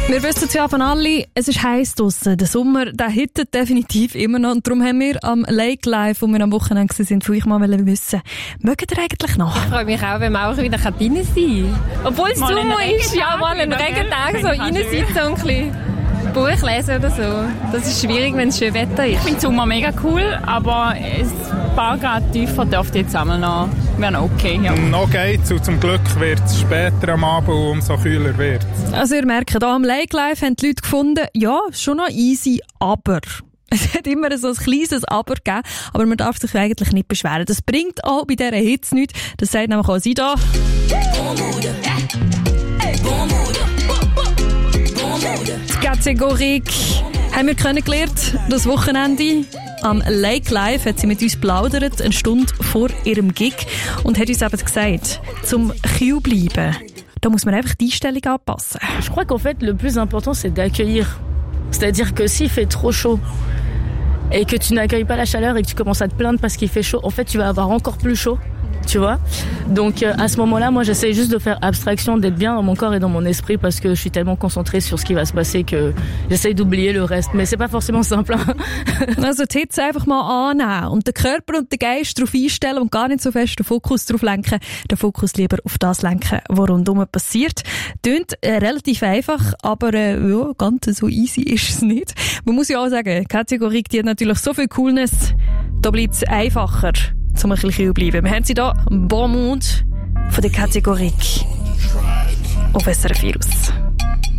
Wir wissen es ja von alle, es ist heiß draussen. Der Sommer, der hittet definitiv immer noch. Und darum haben wir am Lake Live, wo wir am Wochenende waren, von euch mal wissen, mögt ihr eigentlich noch? Ich freue mich auch, wenn man auch wieder drin sein kann. Obwohl es Sommer ist, ja, mal einen Regentag so reinsitzen und ein bisschen Buch lesen oder so. Das ist schwierig, wenn es schön Wetter ist. Ich finde Sommer mega cool, aber ein paar Grad tiefer dürfte jetzt einmal noch wäre okay. Ja. Noch geht's und zum Glück wird es später am Abend umso kühler wird. Also ihr merkt, hier am Lake Live haben die Leute gefunden, ja, schon noch easy, aber... Es hat immer so ein kleines Aber gegeben, aber man darf sich eigentlich nicht beschweren. Das bringt auch bei dieser Hitze nichts. Das sagt nämlich auch sie da. Die Kategorie haben wir kennengelernt, das Wochenende. Am Lake Live hat sie mit uns plaudert, eine Stunde vor ihrem Gig, und hat uns eben gesagt, zum Kühl bleiben, da muss man einfach die Einstellung anpassen. Je crois qu'en fait, le plus important, c'est d'accueillir. C'est-à-dire que s'il fait trop chaud et que tu n'accueilles pas la chaleur et que tu commences à te plaindre parce qu'il fait chaud, en fait, tu vas avoir encore plus chaud. Tu vois? Donc à ce moment-là, moi j'essaie juste de faire abstraction, d'être bien dans mon corps et dans mon esprit parce que je suis tellement concentrée sur ce qui va se passer que j'essaie d'oublier le reste. Mais c'est pas forcément simple. Also die Hitze einfach mal annehmen und den Körper und den Geist darauf einstellen und gar nicht so fest den Fokus darauf lenken. Den Fokus lieber auf das lenken, was rundum passiert. Tönt relativ einfach, aber ja, ganz so easy ist es nicht. Man muss ja auch sagen, die Kategorie, die hat natürlich so viel Coolness, da bleibt es einfacher, zum ein bisschen kühl bleiben. Wir haben sie hier, Bon Mond von der Kategorie auf SRF Virus.